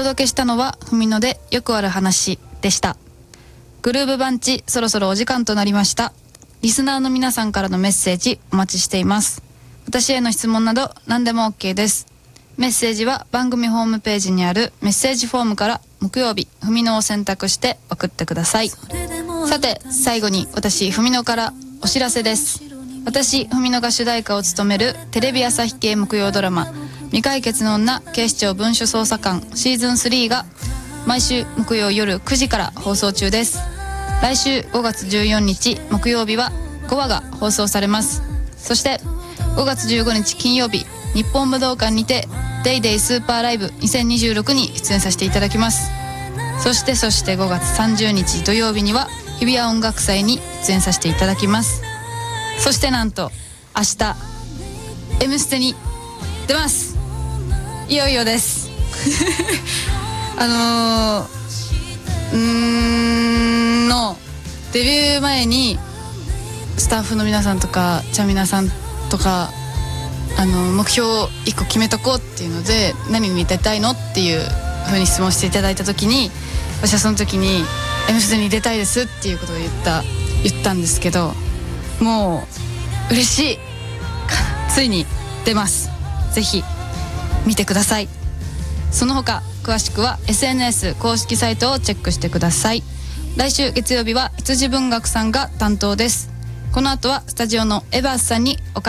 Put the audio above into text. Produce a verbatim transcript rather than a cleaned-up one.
届けしたのはふみのでよくある話でした。グルーブバンチ、そろそろお時間となりました。リスナーの皆さんからのメッセージお待ちしています。私への質問など何でも OK です。メッセージは番組ホームページにあるメッセージフォームから木曜日ふみのを選択して送ってください。さて最後に私ふみのからお知らせです。私ふみのが主題歌を務めるテレビ朝日系木曜ドラマ未解決の女警視庁文書捜査官シーズンスリーが毎週木曜夜くじから放送中です。来週ごがつじゅうよっか木曜日はごわが放送されます。そしてごがつじゅうごにち金曜日日本武道館にてデイデイスーパーライブにせんにじゅうろくに出演させていただきます。そしてそしてごがつさんじゅうにち土曜日には日比谷音楽祭に出演させていただきます。そしてなんと明日 M ステに出ます。いよいよですあのー、うーんのデビュー前にスタッフの皆さんとかちゃみなさんとかあの目標をいっこ決めとこうっていうので何に出たいのっていう風に質問していただいた時に私はその時に M ステに出たいですっていうことを言った言ったんですけど、もう嬉しいついに出ます。ぜひ見てください。その他詳しくは エスエヌエス 公式サイトをチェックしてください。来週月曜日は羊文学さんが担当です。この後はスタジオのエバースさんにお